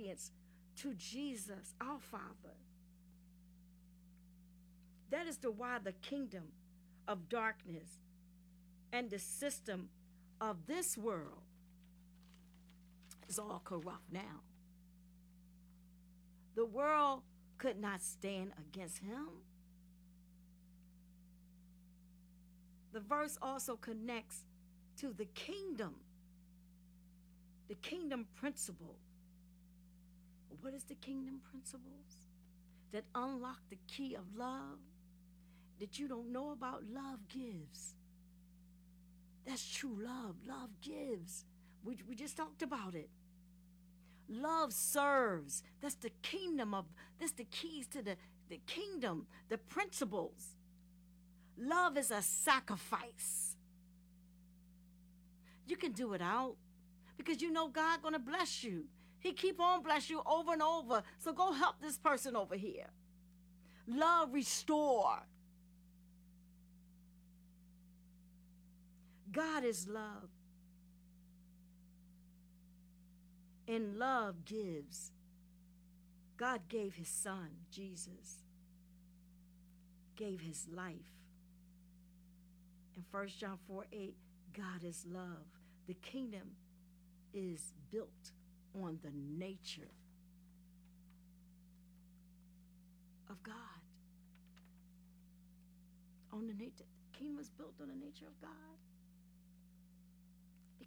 obedience to Jesus, our Father. That is why the kingdom of darkness and the system of this world is all corrupt now. The world could not stand against him. The verse also connects to the kingdom principle. What is the kingdom principles? That unlock the key of love that you don't know about. Love gives. That's true love. Love gives. We just talked about it. Love serves. That's the keys to the kingdom, the principles. Love is a sacrifice. You can do it out because you know God gonna bless you. He keep on bless you over and over. So go help this person over here. Love restore. God is love. And love gives. God gave his son, Jesus, gave his life. In 1 John 4:8, God is love. The kingdom is built on the nature of God. The kingdom is built on the nature of God.